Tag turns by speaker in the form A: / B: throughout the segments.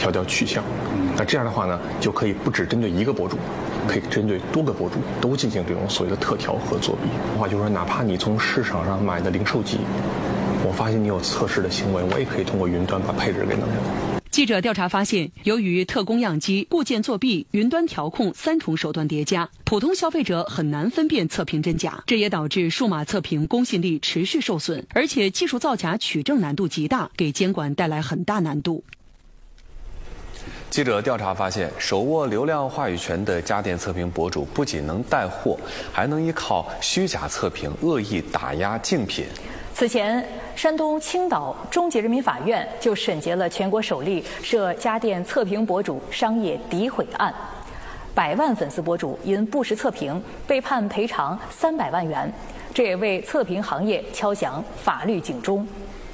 A: 调教取向。那这样的话呢，就可以不只针对一个博主，可以针对多个博主都进行这种所谓的特调和作弊。的话就是说，哪怕你从市场上买的零售机，我发现你有测试的行为，我也可以通过云端把配置给弄下来。
B: 记者调查发现，由于特供样机、固件作弊、云端调控3重手段叠加，普通消费者很难分辨测评真假，这也导致数码测评公信力持续受损，而且技术造假取证难度极大，给监管带来很大难度。
C: 记者调查发现，手握流量话语权的家电测评博主不仅能带货，还能依靠虚假测评恶意打压竞品。
D: 此前，山东青岛中级人民法院就审结了全国首例涉家电测评博主商业诋毁案，100万粉丝博主因不实测评被判赔偿300万元，这也为测评行业敲响法律警钟。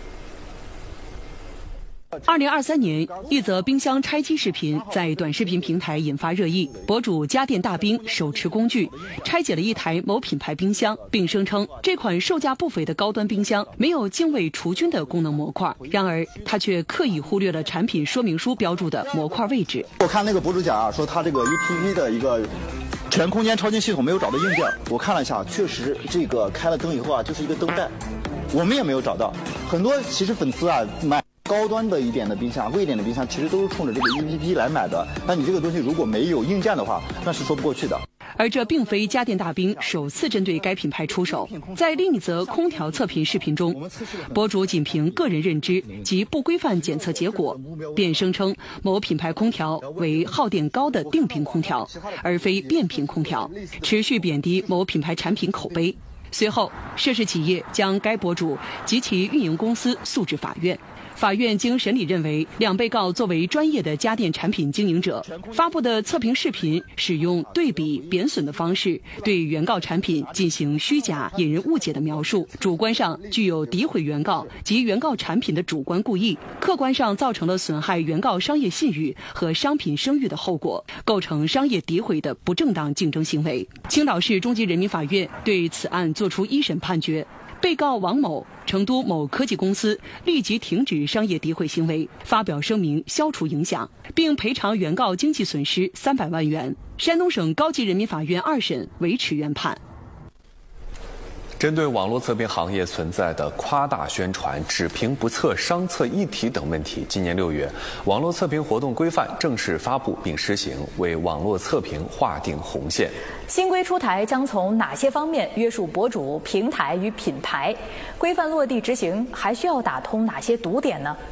B: 2023年，一则冰箱拆机视频在短视频平台引发热议。博主家电大兵手持工具拆解了一台某品牌冰箱，并声称这款售价不菲的高端冰箱没有净味除菌的功能模块。然而，他却刻意忽略了产品说明书标注的模块位置。
E: 我看那个博主讲啊，说他这个 EPP 的一个全空间超净系统没有找到硬件，我看了一下，确实这个开了灯以后啊，就是一个灯带，我们也没有找到。很多其实粉丝啊买高端的一点的冰箱、贵一点的冰箱，其实都是冲着这个 EPP 来买的。那你这个东西如果没有硬件的话，那是说不过去的。
B: 而这并非家电大兵首次针对该品牌出手。在另一则空调测评视频中，博主仅凭个人认知及不规范检测结果，便声称某品牌空调为耗电高的定频空调，而非变频空调，持续贬低某品牌产品口碑。随后，涉事企业将该博主及其运营公司诉至法院。法院经审理认为，两被告作为专业的家电产品经营者，发布的测评视频使用对比、贬损的方式，对原告产品进行虚假、引人误解的描述，主观上具有诋毁原告及原告产品的主观故意，客观上造成了损害原告商业信誉和商品声誉的后果，构成商业诋毁的不正当竞争行为。青岛市中级人民法院对此案作出一审判决。被告王某、成都某科技公司立即停止商业诋毁行为，发表声明消除影响，并赔偿原告经济损失300万元。山东省高级人民法院2审维持原判。
C: 针对网络测评行业存在的夸大宣传、只评不测、商测一体等问题，今年6月，《网络测评活动规范》正式发布并施行，为网络测评划定红线。
D: 新规出台将从哪些方面约束博主、平台与品牌？规范落地执行还需要打通哪些堵点呢？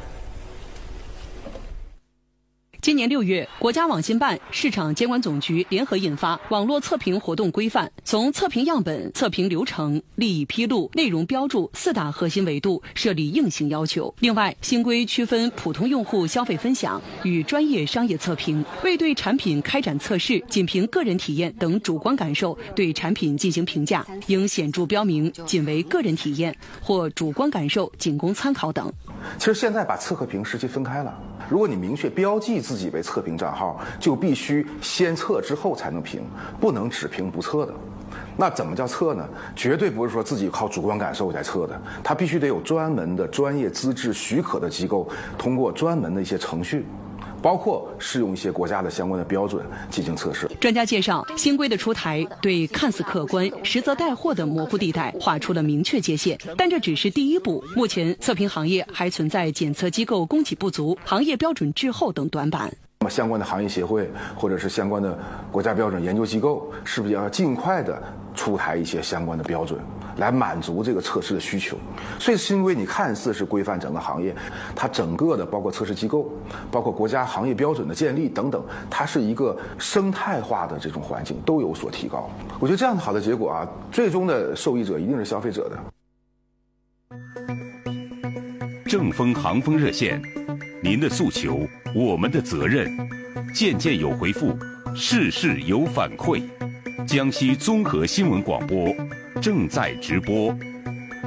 B: 今年6月，国家网信办、市场监管总局联合印发《网络测评活动规范》，从测评样本、测评流程、利益披露、内容标注4大核心维度设立硬性要求。另外，新规区分普通用户消费分享与专业商业测评，未对产品开展测试，仅凭个人体验等主观感受对产品进行评价，应显著标明仅为个人体验或主观感受仅供参考等。
F: 其实现在把测和评时期分开了，如果你明确标记自己为测评账号，就必须先测之后才能评，不能只评不测的。那怎么叫测呢？绝对不是说自己靠主观感受来测的，它必须得有专门的专业资质许可的机构，通过专门的一些程序，包括适用一些国家的相关的标准进行测试。
B: 专家介绍，新规的出台对看似客观实则带货的模糊地带划出了明确界限，但这只是第一步。目前测评行业还存在检测机构供给不足、行业标准滞后等短板。
F: 相关的行业协会或者是相关的国家标准研究机构，是不是要尽快的出台一些相关的标准，来满足这个测试的需求？所以新规你看似是规范整个行业，它整个的包括测试机构、包括国家行业标准的建立等等，它是一个生态化的这种环境都有所提高。我觉得这样的好的结果啊，最终的受益者一定是消费者的。
G: 正风航风热线，您的诉求，我们的责任，件件有回复，事事有反馈。江西综合新闻广播正在直播。